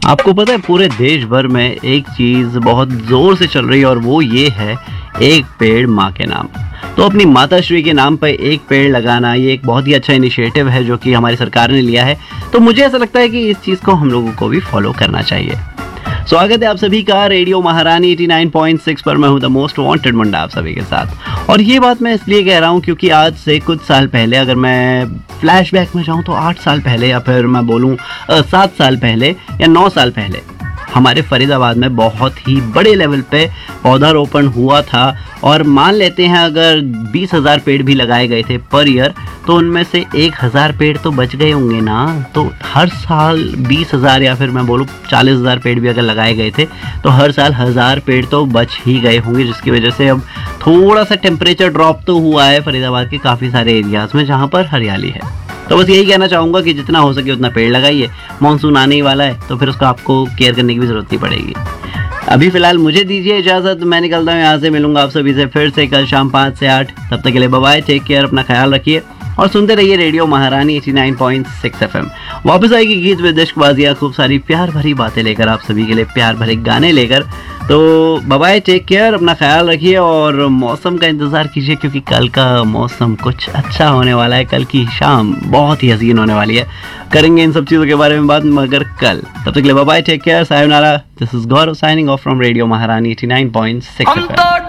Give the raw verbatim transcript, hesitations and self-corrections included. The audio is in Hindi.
आपको पता है पूरे देश भर में एक चीज बहुत जोर से चल रही है और वो ये है एक पेड़ माँ के नाम। तो अपनी माता श्री के नाम पर एक पेड़ लगाना ये एक बहुत ही अच्छा इनिशिएटिव है जो कि हमारी सरकार ने लिया है। तो मुझे ऐसा लगता है कि इस चीज को हम लोगों को भी फॉलो करना चाहिए। स्वागत है आप सभी का रेडियो महारानी नवासी पॉइंट छह पर। मैं हूं द मोस्ट वांटेड मुंडा आप सभी के साथ। और ये बात मैं इसलिए कह रहा हूं क्योंकि आज से कुछ साल पहले, अगर मैं फ्लैशबैक में जाऊं तो आठ साल पहले, या फिर मैं बोलूं सात साल पहले या नौ साल पहले, हमारे फरीदाबाद में बहुत ही बड़े लेवल पे पौधारोपण हुआ था। और मान लेते हैं अगर बीस हज़ार पेड़ भी लगाए गए थे पर ईयर, तो उनमें से एक हज़ार पेड़ तो बच गए होंगे ना। तो हर साल बीस हज़ार या फिर मैं बोलूँ चालीस हज़ार पेड़ भी अगर लगाए गए थे तो हर साल हज़ार पेड़ तो बच ही गए होंगे, जिसकी वजह से अब थोड़ा सा टेम्परेचर ड्रॉप तो हुआ है फरीदाबाद के काफ़ी सारे एरियाज़ में जहाँ पर हरियाली है। तो बस यही कहना चाहूँगा कि जितना हो सके उतना पेड़ लगाइए। मानसून आने ही वाला है तो फिर उसको आपको केयर करने की भी ज़रूरत नहीं पड़ेगी। अभी फिलहाल मुझे दीजिए इजाज़त, मैं निकलता हूँ यहाँ से। मिलूंगा आप सभी से फिर से कल शाम पाँच से आठ। तब तक के लिए बाय बाय, टेक केयर, अपना ख्याल रखिए और सुनते रहिए रेडियो महारानी नवासी पॉइंट छह एफएम। वापस आएगी गीत विद इश्क बाजियाँ, खूब सारी प्यार भरी बातें लेकर, आप सभी के लिए प्यार भरे गाने लेकर। तो बाय बाय, टेक केयर, अपना ख्याल रखिए और मौसम का इंतज़ार कीजिए क्योंकि कल का मौसम कुछ अच्छा होने वाला है। कल की शाम बहुत ही हसीन होने वाली है। करेंगे इन सब चीज़ों के बारे में बात मगर कल। तब तक के लिए bye bye, take care, sayonara. This is Gaurav signing off from radio महारानी नवासी पॉइंट छह एफएम।